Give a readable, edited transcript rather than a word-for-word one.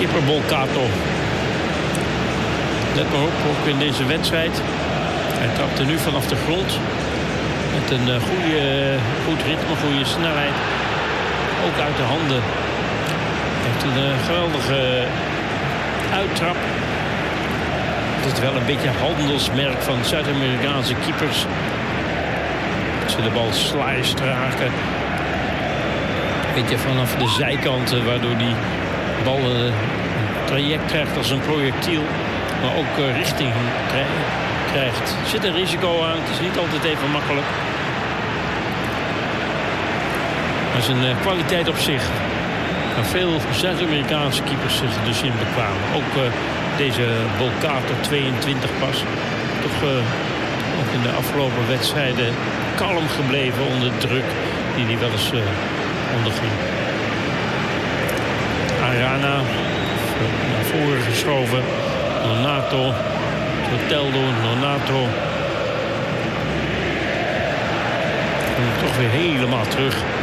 Skipper Volcato. Let maar op, ook in deze wedstrijd. Hij trapte nu vanaf de grond. Met een goed ritme, goede snelheid. Ook uit de handen. Hij heeft een geweldige uittrap. Het is wel een beetje een handelsmerk van Zuid-Amerikaanse keepers. Dat ze de bal sliced raken. Een beetje vanaf de zijkanten, waardoor die bal een traject krijgt als een projectiel. Maar ook richting krijgt. Er zit een risico aan, het is niet altijd even makkelijk. Dat is een kwaliteit op zich. Waar veel Zuid-Amerikaanse keepers zich dus in bekwamen. Ook deze Volcato 22 pas. Toch ook in de afgelopen wedstrijden kalm gebleven onder druk die hij wel eens onderging. Arana naar voren geschoven. Nonato. Soteldo, Nonato. En toch weer helemaal terug.